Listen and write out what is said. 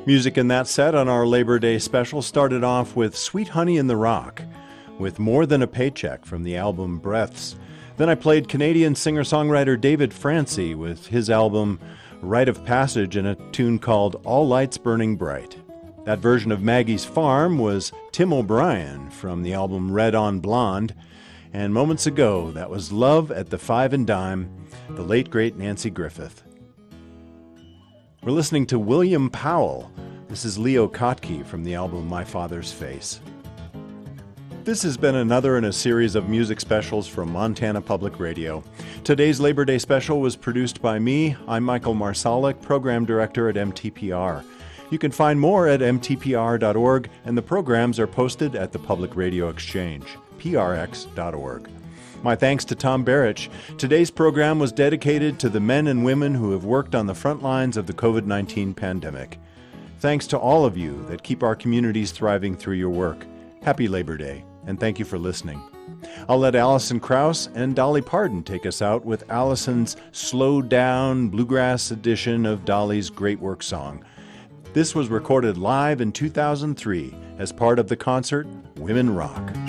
Music in that set on our Labor Day special started off with Sweet Honey in the Rock, with More Than a Paycheck from the album Breaths. Then I played Canadian singer-songwriter David Francie with his album Rite of Passage and a tune called All Lights Burning Bright. That version of Maggie's Farm was Tim O'Brien from the album Red on Blonde. And moments ago, that was Love at the Five and Dime, the late great Nancy Griffith. We're listening to William Powell. This is Leo Kottke from the album My Father's Face. This has been another in a series of music specials from Montana Public Radio. Today's Labor Day special was produced by me. I'm Michael Marsalic, Program Director at MTPR. You can find more at mtpr.org, and the programs are posted at the Public Radio Exchange, prx.org. My thanks to Tom Barrich. Today's program was dedicated to the men and women who have worked on the front lines of the COVID-19 pandemic. Thanks to all of you that keep our communities thriving through your work. Happy Labor Day, and thank you for listening. I'll let Alison Krauss and Dolly Parton take us out with Alison's slowed down bluegrass edition of Dolly's great work song. This was recorded live in 2003 as part of the concert Women Rock.